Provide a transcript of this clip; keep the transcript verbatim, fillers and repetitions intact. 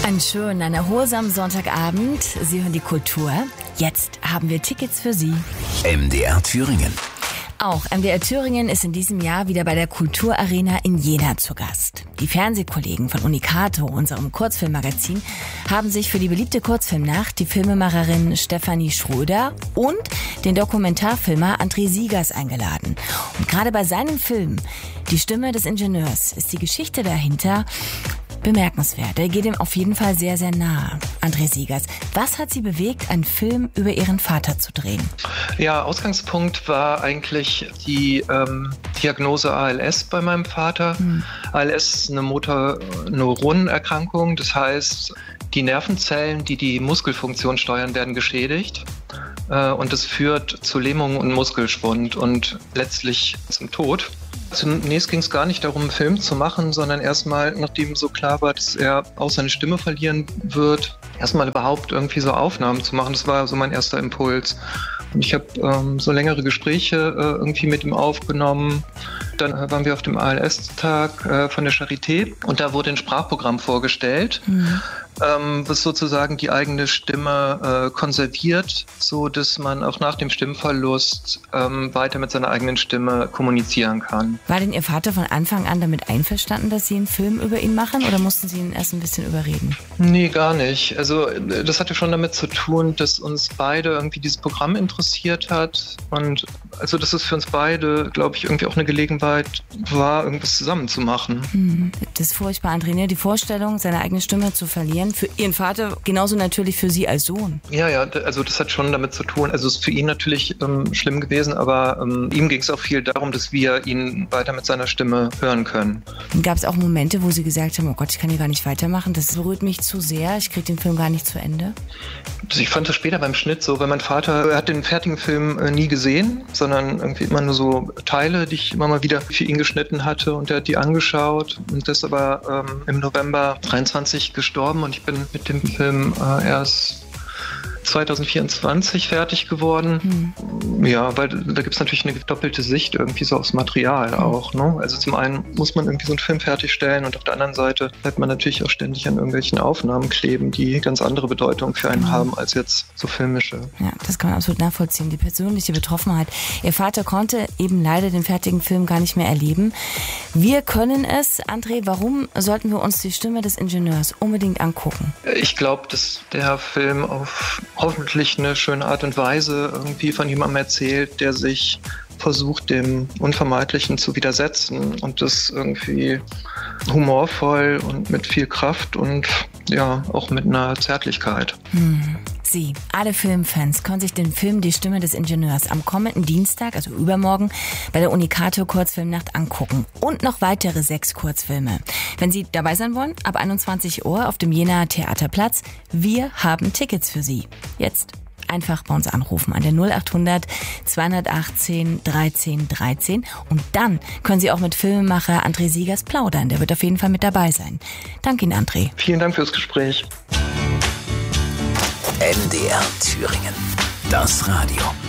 Einen schönen, einen erholsamen Sonntagabend. Sie hören die Kultur. Jetzt haben wir Tickets für Sie. M D R Thüringen. Auch M D R Thüringen ist in diesem Jahr wieder bei der Kulturarena in Jena zu Gast. Die Fernsehkollegen von Unicato, unserem Kurzfilmmagazin, haben sich für die beliebte Kurzfilmnacht die Filmemacherin Stefanie Schröder und den Dokumentarfilmer André Siegers eingeladen. Und gerade bei seinem Film Die Stimme des Ingenieurs ist die Geschichte dahinter bemerkenswert. Er geht ihm auf jeden Fall sehr, sehr nahe. André Siegers, was hat Sie bewegt, einen Film über Ihren Vater zu drehen? Ja, Ausgangspunkt war eigentlich die ähm, Diagnose A L S bei meinem Vater. Hm. A L S ist eine Motorneuronenerkrankung, das heißt, die Nervenzellen, die die Muskelfunktion steuern, werden geschädigt. Äh, und das führt zu Lähmungen und Muskelschwund und letztlich zum Tod. Zunächst ging es gar nicht darum, einen Film zu machen, sondern erstmal, nachdem so klar war, dass er auch seine Stimme verlieren wird, erstmal überhaupt irgendwie so Aufnahmen zu machen. Das war so mein erster Impuls. Und ich habe ähm, so längere Gespräche äh, irgendwie mit ihm aufgenommen. Dann äh, waren wir auf dem A L S-Tag äh, von der Charité und da wurde ein Sprachprogramm vorgestellt, mhm. ähm, was sozusagen die eigene Stimme äh, konserviert, so dass man auch nach dem Stimmverlust ähm, weiter mit seiner eigenen Stimme kommunizieren kann. War denn Ihr Vater von Anfang an damit einverstanden, dass Sie einen Film über ihn machen, oder mussten Sie ihn erst ein bisschen überreden? Nee, gar nicht. Also das hatte schon damit zu tun, dass uns beide irgendwie dieses Programm interessiert hat und also dass es für uns beide, glaube ich, irgendwie auch eine Gelegenheit war, irgendwas zusammen zu machen. Hm, das ist furchtbar, André, ne? Die Vorstellung, seine eigene Stimme zu verlieren, für Ihren Vater genauso natürlich für Sie als Sohn. Ja, ja, also das hat schon damit zu tun. Also es ist für ihn natürlich ähm, schlimm gewesen, aber ähm, ihm ging es auch viel darum, dass wir ihn weiter mit seiner Stimme hören können. Gab es auch Momente, wo Sie gesagt haben, oh Gott, ich kann hier gar nicht weitermachen, das berührt mich zu sehr, ich kriege den Film gar nicht zu Ende? Also ich fand das später beim Schnitt so, weil mein Vater, er hat den fertigen Film äh, nie gesehen, sondern irgendwie immer nur so Teile, die ich immer mal wieder für ihn geschnitten hatte, und er hat die angeschaut und ist aber ähm, im November dreiundzwanzig gestorben und ich bin mit dem Film äh, erst zwanzig vierundzwanzig fertig geworden. Hm. Ja, weil da gibt es natürlich eine doppelte Sicht irgendwie so aufs Material hm. auch. Ne? Also zum einen muss man irgendwie so einen Film fertigstellen und auf der anderen Seite bleibt man natürlich auch ständig an irgendwelchen Aufnahmen kleben, die ganz andere Bedeutung für einen hm. haben als jetzt so filmische. Ja, das kann man absolut nachvollziehen. Die persönliche Betroffenheit. Ihr Vater konnte eben leider den fertigen Film gar nicht mehr erleben. Wir können es. André, warum sollten wir uns die Stimme des Ingenieurs unbedingt angucken? Ich glaube, dass der Film auf hoffentlich eine schöne Art und Weise irgendwie von jemandem erzählt, der sich versucht, dem Unvermeidlichen zu widersetzen und das irgendwie humorvoll und mit viel Kraft und ja, auch mit einer Zärtlichkeit. Hm. Sie, alle Filmfans, können sich den Film Die Stimme des Ingenieurs am kommenden Dienstag, also übermorgen, bei der Unicato Kurzfilmnacht angucken. Und noch weitere sechs Kurzfilme. Wenn Sie dabei sein wollen, ab einundzwanzig Uhr auf dem Jena Theaterplatz. Wir haben Tickets für Sie. Jetzt einfach bei uns anrufen an der null achthundert zweihundertachtzehn dreizehn dreizehn und dann können Sie auch mit Filmemacher André Siegers plaudern. Der wird auf jeden Fall mit dabei sein. Danke Ihnen, André. Vielen Dank fürs Gespräch. M D R Thüringen. Das Radio.